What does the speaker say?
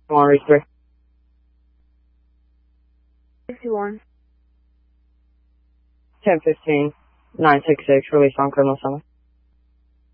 You want to reach 3? 61. 1015, 966, release on criminal summons.